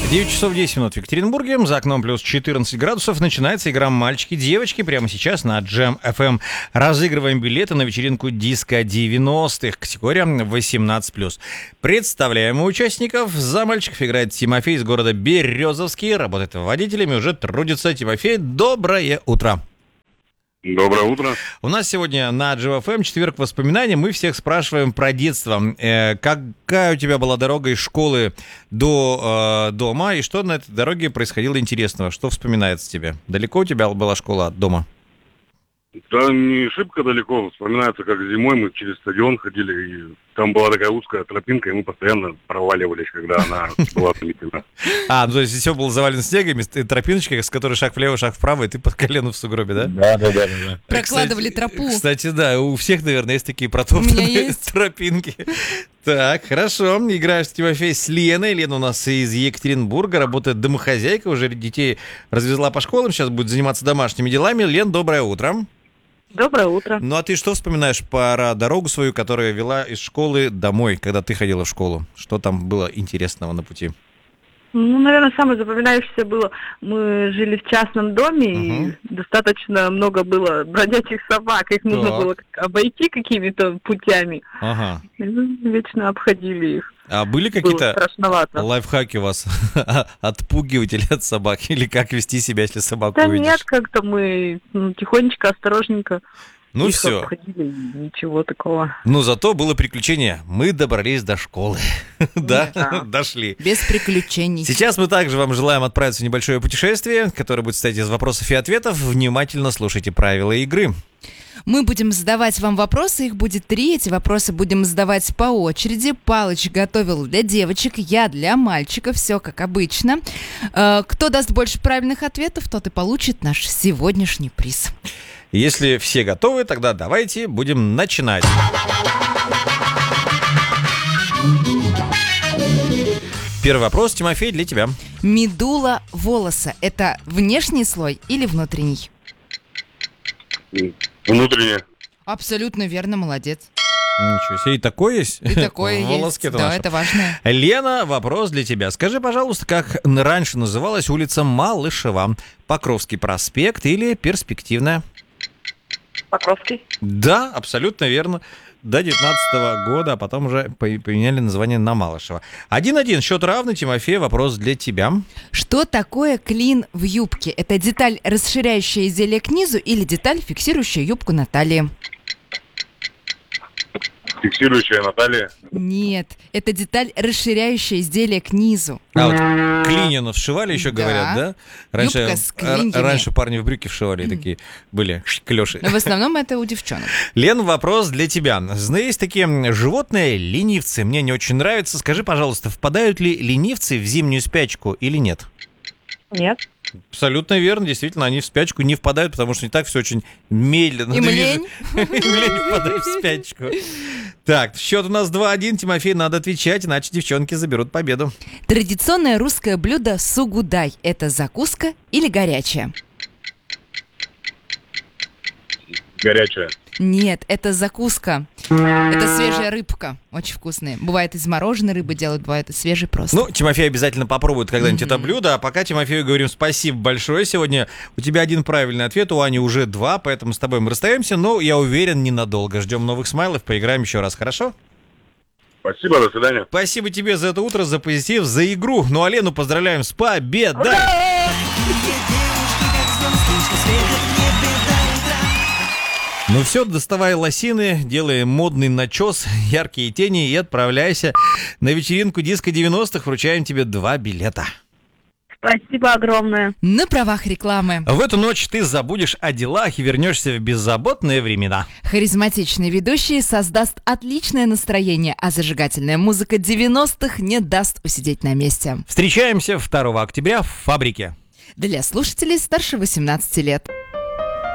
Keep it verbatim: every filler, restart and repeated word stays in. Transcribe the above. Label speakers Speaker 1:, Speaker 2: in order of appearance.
Speaker 1: девять часов десять минут в Екатеринбурге, за окном плюс четырнадцать градусов. Начинается игра «Мальчики-девочки». Прямо сейчас на Джем эф эм разыгрываем билеты на вечеринку диско девяностых, категория восемнадцать плюс. Представляем участников. За мальчиков играет Тимофей из города Березовский, работает водителем и уже трудится. Тимофей, доброе утро.
Speaker 2: Доброе утро.
Speaker 1: У нас сегодня на Джем эф эм четверг воспоминаний. Мы всех спрашиваем про детство. Э, какая у тебя была дорога из школы до э, дома, и что на этой дороге происходило интересного? Что вспоминается тебе? Далеко у тебя была школа от дома?
Speaker 2: Да не шибко далеко. Вспоминается, как зимой мы через стадион ходили, и там была такая узкая тропинка, и мы постоянно проваливались, когда она была заметена.
Speaker 1: А, ну то есть все было завалено снегом, и тропиночка, с которой шаг влево, шаг вправо, и ты под колено в сугробе, да?
Speaker 2: Да, да, да. да.
Speaker 3: Прокладывали тропу.
Speaker 1: Кстати, да, у всех, наверное, есть такие протоптанные тропинки. Так, хорошо. Играешь, Тимофей, с Леной. Лена у нас из Екатеринбурга, работает домохозяйка, уже детей развезла по школам, сейчас будет заниматься домашними делами. Лен, доброе утро.
Speaker 4: Доброе утро.
Speaker 1: Ну, а ты что вспоминаешь про дорогу свою, которая вела из школы домой, когда ты ходила в школу? Что там было интересного на пути?
Speaker 4: Ну, наверное, самое запоминающееся было, мы жили в частном доме,
Speaker 1: Угу.
Speaker 4: и достаточно много было бродячих собак, их нужно
Speaker 1: Так.
Speaker 4: было обойти какими-то путями.
Speaker 1: Ага.
Speaker 4: И мы вечно обходили их.
Speaker 1: А были
Speaker 4: Было
Speaker 1: какие-то
Speaker 4: страшновато.
Speaker 1: лайфхаки у вас? Отпугиватели от собак? Или как вести себя, если собаку
Speaker 4: Да
Speaker 1: увидишь?
Speaker 4: нет, как-то мы ну, тихонечко, осторожненько
Speaker 1: Ну
Speaker 4: их
Speaker 1: все.
Speaker 4: обходили, ничего такого.
Speaker 1: Ну, зато было приключение. Мы добрались до школы. Да,
Speaker 4: Да.
Speaker 1: дошли.
Speaker 3: Без приключений.
Speaker 1: Сейчас мы также вам желаем отправиться в небольшое путешествие, которое будет состоять из вопросов и ответов. Внимательно слушайте правила игры.
Speaker 3: Мы будем задавать вам вопросы, их будет три. Эти вопросы будем задавать по очереди. Палыч готовил для девочек, я для мальчиков, все как обычно. Э, Кто даст больше правильных ответов, тот и получит наш сегодняшний приз.
Speaker 1: Если все готовы, тогда давайте будем начинать. Первый вопрос, Тимофей, для тебя.
Speaker 3: Медула волоса – это внешний слой или внутренний?
Speaker 2: Внутренне.
Speaker 3: Абсолютно верно, молодец.
Speaker 1: Ничего себе, и такое есть?
Speaker 3: И такое
Speaker 1: В
Speaker 3: есть.
Speaker 1: волоске-то
Speaker 3: Да,
Speaker 1: нашем.
Speaker 3: это важно.
Speaker 1: Лена, вопрос для тебя. Скажи, пожалуйста, как раньше называлась улица Малышева? Покровский проспект или Перспективная?
Speaker 4: Покровский.
Speaker 1: Да, абсолютно верно. До девятнадцатого года, а потом уже по- поменяли название на Малышева. Один-один, счет равный. Тимофей, вопрос для тебя.
Speaker 3: Что такое клин в юбке? Это деталь, расширяющая изделие к низу, или деталь, фиксирующая юбку на талии?
Speaker 2: Фиксирующая Наталья.
Speaker 3: Нет, это деталь, расширяющая изделие к низу.
Speaker 1: А вот клинья вшивали еще,
Speaker 3: Да.
Speaker 1: говорят, да? Раньше,
Speaker 3: Юбка с
Speaker 1: р-
Speaker 3: клиньями.
Speaker 1: раньше парни в брюки вшивали, такие были клёши.
Speaker 3: Но в основном это у девчонок.
Speaker 1: Лен, вопрос для тебя. Знаешь, есть такие животные ленивцы, мне не очень нравится. Скажи, пожалуйста, впадают ли ленивцы в зимнюю спячку или нет?
Speaker 4: Нет.
Speaker 1: Абсолютно верно, действительно, они в спячку не впадают, потому что не так все очень медленно.
Speaker 3: Им
Speaker 1: движется.
Speaker 3: лень.
Speaker 1: Им лень впадать в спячку. Так, счет у нас два-один, Тимофей, надо отвечать, иначе девчонки заберут победу.
Speaker 3: Традиционное русское блюдо сугудай – это закуска или горячая?
Speaker 2: Горячая.
Speaker 3: Нет, это закуска. Это свежая рыбка. Очень вкусная. Бывает из мороженой рыбы делают, бывает из свежей просто.
Speaker 1: Ну, Тимофей обязательно попробует когда-нибудь это блюдо, а пока Тимофею говорим спасибо большое сегодня. У тебя один правильный ответ, у Ани уже два, поэтому с тобой мы расстаемся, но я уверен, ненадолго. Ждем новых смайлов, поиграем еще раз, хорошо?
Speaker 2: Спасибо, до свидания.
Speaker 1: Спасибо тебе за это утро, за позитив, за игру. Ну, а Лену поздравляем с победой! Ну все, доставай лосины, делай модный начес, яркие тени и отправляйся на вечеринку диско девяностых. Вручаем тебе два билета.
Speaker 4: Спасибо огромное.
Speaker 3: На правах рекламы.
Speaker 1: В эту ночь ты забудешь о делах и вернешься в беззаботные времена.
Speaker 3: Харизматичный ведущий создаст отличное настроение, а зажигательная музыка девяностых не даст усидеть на месте.
Speaker 1: Встречаемся второго октября в фабрике.
Speaker 3: Для слушателей старше восемнадцати лет.